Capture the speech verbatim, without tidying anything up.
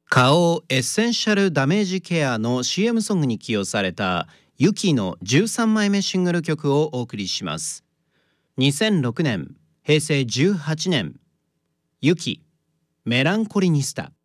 顔エッセンシャルダメージケアの シーエム ソングに起用されたユキのじゅうさんまいめシングル曲をお送りします。にせんろくねん、へいせいじゅうはちねん、ユキ、メランコリニスタ。